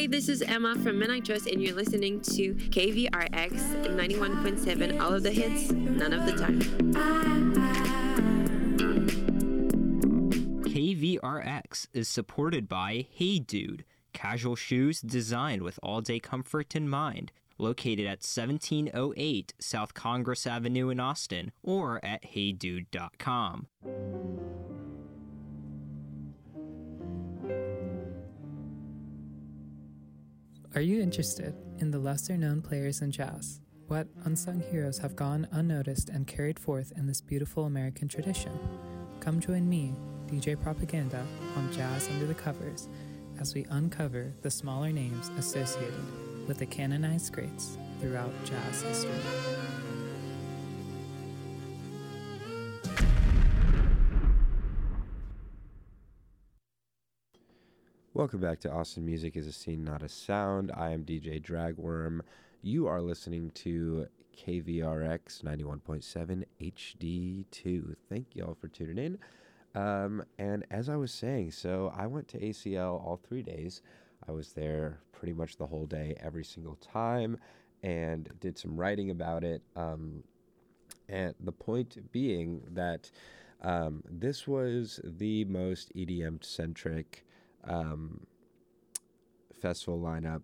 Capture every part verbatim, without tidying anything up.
Hi, this is Emma from Midnight Trust, and you're listening to K V R X ninety-one point seven. All of the hits, none of the time. K V R X is supported by Hey Dude, casual shoes designed with all-day comfort in mind. Located at seventeen oh eight South Congress Avenue in Austin, or at hey dude dot com. Are you interested in the lesser-known players in jazz? What unsung heroes have gone unnoticed and carried forth in this beautiful American tradition? Come join me, D J Propaganda, on Jazz Under the Covers, as we uncover the smaller names associated with the canonized greats throughout jazz history. Welcome back to Austin Music is a Scene, Not a Sound. I am D J Dragworm. You are listening to K V R X ninety-one point seven H D two. Thank you all for tuning in. Um, and as I was saying, so I went to A C L all three days. I was there pretty much the whole day, every single time, and did some writing about it. Um, and the point being that um, this was the most E D M-centric um, festival lineup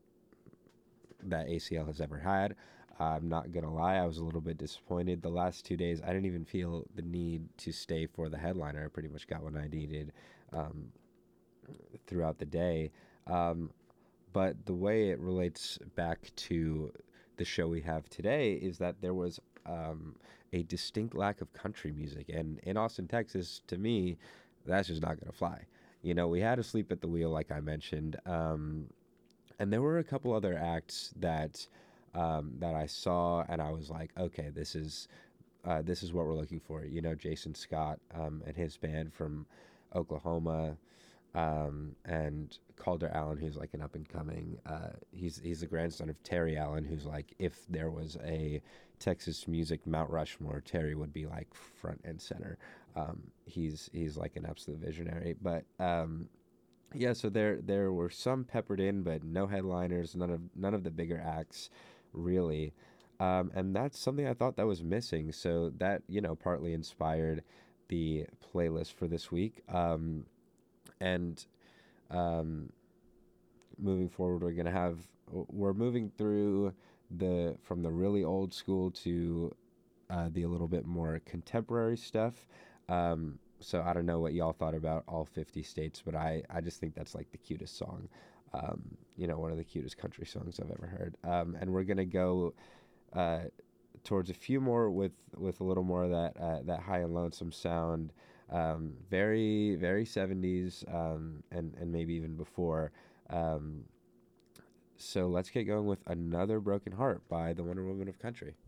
that A C L has ever had. I'm not going to lie, I was a little bit disappointed. The last two days, I didn't even feel the need to stay for the headliner. I pretty much got what I needed um, throughout the day. Um, but the way it relates back to the show we have today is that there was um, a distinct lack of country music. And in Austin, Texas, to me, that's just not going to fly. You know, we had Asleep at the Wheel, like I mentioned. Um, and there were a couple other acts that um, that I saw, and I was like, okay, this is uh, this is what we're looking for. You know, Jason Scott um, and his band from Oklahoma, um, and Calder Allen, who's like an up-and-coming. Uh, he's he's the grandson of Terry Allen, who's like, if there was a Texas music Mount Rushmore, Terry would be like front and center. Um, he's he's like an absolute visionary. But um, yeah, so there there were some peppered in, but no headliners, none of none of the bigger acts, really. Um, and that's something I thought that was missing. So that, you know, partly inspired the playlist for this week. Um, and um, moving forward, we're gonna have we're moving through the from the really old school to uh, the a little bit more contemporary stuff. Um, so I don't know what y'all thought about All fifty States, but I, I just think that's like the cutest song. Um, you know, one of the cutest country songs I've ever heard. Um, and we're gonna go uh, towards a few more with with a little more of that uh, that high and lonesome sound. Um, very very seventies um, and and maybe even before. Um, so let's get going with Another Broken Heart by the Wonder Woman of Country.